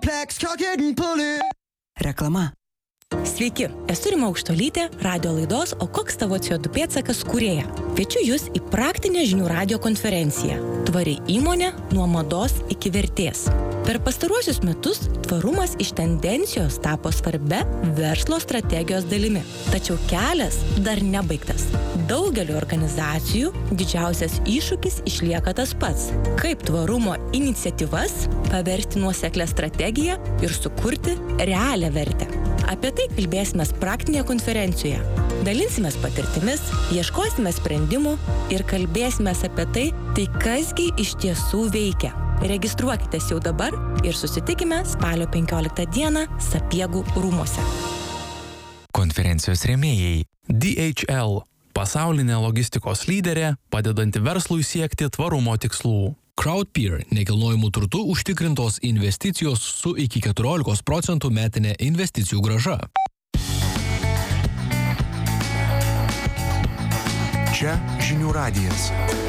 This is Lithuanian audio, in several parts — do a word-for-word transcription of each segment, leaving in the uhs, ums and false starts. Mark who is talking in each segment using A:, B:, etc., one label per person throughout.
A: complex, cock it and pull it.
B: Reklama.
C: Sveiki, esu Rima Aukštuolytė, radio laidos O koks tavo C O du pėdsakas kūrėja. Kviečiu jūs į praktinę žinių radio konferenciją. Tvari įmonė nuo mados iki vertės. Per pastaruosius metus tvarumas iš tendencijos tapo svarbia verslo strategijos dalimi. Tačiau kelias dar nebaigtas. Daugeliu organizacijų didžiausias iššūkis išlieka tas pats. Kaip tvarumo iniciatyvas paversti nuoseklią strategiją ir sukurti realią vertę. Apie tai kalbėsime praktinėje konferencijoje. Dalinsimės patirtimis, ieškosime sprendimų ir kalbėsime apie tai, tai kasgi iš tiesų veikia. Registruokitės jau dabar ir susitikime spalio penkioliktą dieną Sapiegų rūmuose.
D: Konferencijos rėmėjai D H L – pasaulinė logistikos lyderė, padedanti verslui siekti tvarumo tikslų.
E: Crowdpeer – nekilnojamų turtų užtikrintos investicijos su iki keturiolikos procentų metinė investicijų grąža.
F: Čia žinių radijas.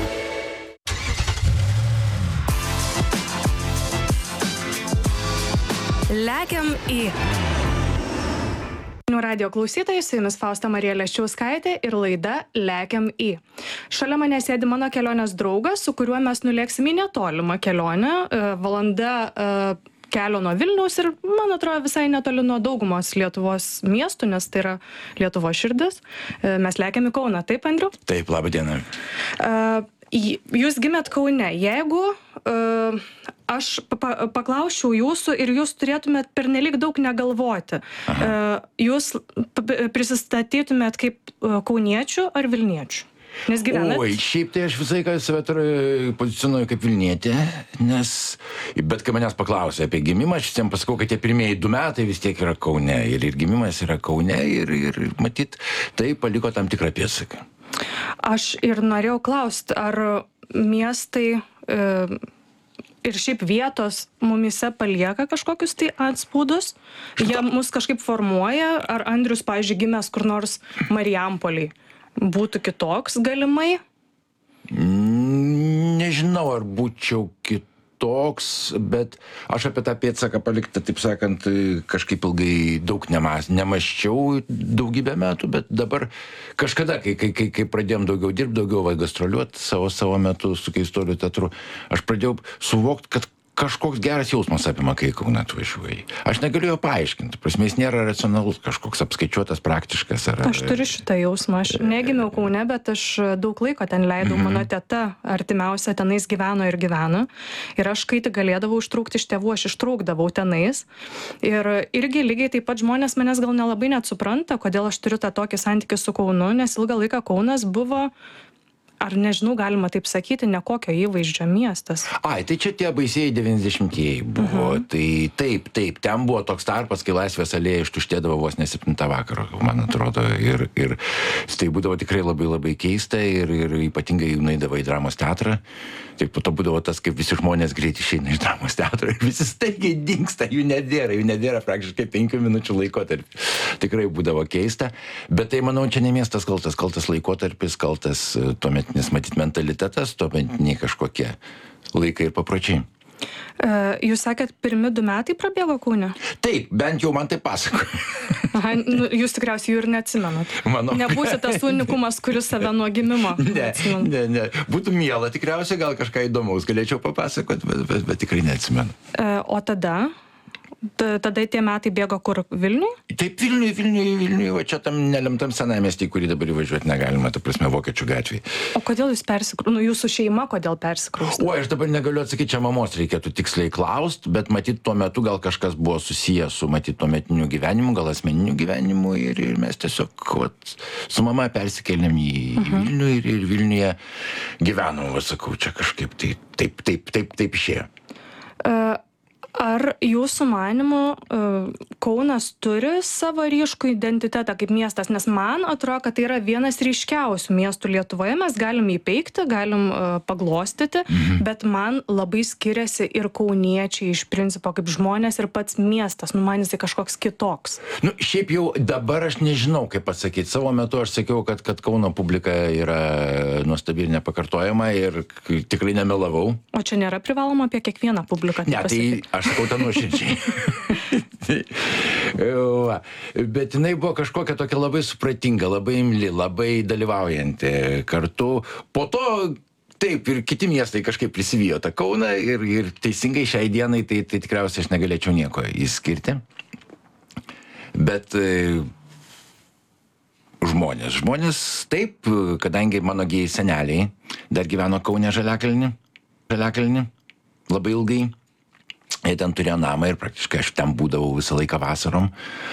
G: Lekiam į žinių radijo klausytojai, su jumis Fausta Marija Leščiauskaitė ir laida Lekiam į. Šalia mane sėdi mano kelionės draugas, su kuriuo mes nulėksim į netolimą kelionę, valanda kelio nuo Vilniaus ir, man atrodo, visai netoli nuo daugumos Lietuvos miestų, nes tai yra Lietuvos širdis. Mes lekiam į Kauną, taip, Andriu?
H: Taip, labą dieną.
G: Jūs gimėt Kaune. Jeigu uh, aš pa paklausčiau jūsų ir jūs turėtumėt pernelyg daug negalvoti, uh, jūs prisistatytumėt kaip kauniečių ar vilniečių? Nes gyvenat?
H: Oi, šiaip tai aš visai ką save pozicionuoju kaip vilnietė, nes bet kai manęs paklausė apie gimimą, aš visiems pasakau, kad tie pirmieji du metai vis tiek yra Kaune ir, ir gimimas yra Kaune ir, ir matyt, tai paliko tam tikrą pėdsaką.
G: Aš ir norėjau klausti, ar miestai e, ir šiaip vietos mumyse palieka kažkokius tai atspūdus, jie mus kažkaip formuoja, ar Andrius, pavyzdžiui, gimęs kur nors Marijampolėj, būtų kitoks galimai?
H: Nežinau, ar būčiau kitoks, bet aš apie tą pėdsaką palikti, taip sakant, kažkaip ilgai daug nemas, nemaščiau daugybę metų, bet dabar kažkada, kai, kai, kai, kai pradėjom daugiau dirbti, daugiau va, gastroliuoti savo, savo metu su Keistuolių teatru, aš pradėjau suvokti, kad kažkoks geras jausmas apima, kai Kauną atvažiuoji. Aš negaliu jo paaiškinti, prasme, jis nėra racionalus, kažkoks apskaičiuotas, praktiškas. Ar,
G: aš turiu šitą jausmą, aš negimiau Kaune, bet aš daug laiko ten leidau, mm-hmm. mano teta artimiausia tenais gyveno ir gyveno. Ir aš, kai tik galėdavau ištrūkti iš tėvų, aš ištrūkdavau tenais. Ir irgi lygiai taip pat žmonės manęs gal nelabai net supranta, kodėl aš turiu tą tokį santykį su Kaunu, nes ilgą laiką Kaunas buvo, ar nežinau, galima taip sakyti, nekokio įvaizdžio miestas.
H: Ai, tai čia tie baisieji devyniasdešimtieji buvo. Uh-huh. Tai taip, taip, ten buvo toks tarpas, kai Laisvės alėja ištuštėdavo vos ne septintą vakaro, man atrodo. Ir, ir tai būdavo tikrai labai labai keista ir, ir ypatingai nueidavo į dramos teatrą. Tai po to būdavo tas, kaip visi žmonės greit išeina iš dramos teatro ir visi staigiai dingsta, jų nedėra, jų nedėra praktiškai penkių minučių laikotarpį. Tikrai būdavo keista. Bet tai, manau, čia ne miestas kaltas, kaltas laikotarpis, kaltas tuomet nes matyt mentalitetas, tuometiniai kažkokie laikai ir papročiai.
G: Jūs sakėt, pirmi du metai prabėgo Kaune?
H: Taip, bent jau man tai pasakoja.
G: Aha, nu, jūs tikriausiai jų ir neatsimenat.
H: Manau.
G: Nebūsite tas unikumas, kuris save nuo gimimo.
H: Ne, ne, ne. Būtų miela, tikriausiai gal kažką įdomaus galėčiau papasakoti, bet, bet, bet tikrai neatsimenu.
G: O tada? Tada tie metai bėgo kur? Vilniui?
H: Taip, Vilniui, Vilniui, Vilniui, va čia tam nelemtam senamiestį, kurį dabar įvažiuoti negalima, ta prasme, Vokiečių gatvėje.
G: O kodėl jūs persikrūstėte? Nu, jūsų šeima kodėl persikrūstėte?
H: O, aš dabar negaliu atsakyti, čia mamos reikėtų tiksliai klaust, bet matyt, tuo metu gal kažkas buvo susijęs su, matyt, tuometiniu gyvenimu, gal asmeniniu gyvenimu ir, ir mes tiesiog, vat, su mama persikėlėm į uh-huh. Vilnių ir, ir Vilniuje gyvenom, va, sakau, čia kažkaip tai, taip, taip, taip, taip išėjo.
G: Uh... Ar jūsų manymu Kaunas turi savo ryškų identitetą kaip miestas? Nes man atrodo, kad tai yra vienas ryškiausių miestų Lietuvoje. Mes galim jį peikti, galim paglostyti, mhm. bet man labai skiriasi ir kauniečiai iš principo kaip žmonės ir pats miestas. Nu, man jisai kažkoks kitoks.
H: Nu, šiaip jau dabar aš nežinau, kaip pasakyti. Savo metu aš sakiau, kad, kad Kauno publika yra nuostabi ir nepakartojama ir tikrai nemelavau.
G: O čia nėra privaloma apie kiekvieną publiką?
H: Ne, tai aš aš sakau tą nuoširdžiai. Va. Bet jinai buvo kažkokia tokia labai supratinga, labai imli, labai dalyvaujanti kartu. Po to taip ir kiti miestai kažkaip prisivijo tą Kauną ir, ir teisingai šiai dienai tai, tai tikriausiai aš negalėčiau nieko įskirti. Bet e, žmonės, žmonės taip, kadangi mano gėjai seneliai dar gyveno Kaune Žaliakalny, Žaliakalny labai ilgai. Jie ten turėjo namą ir praktiškai aš ten būdavau visą laiką vasarom.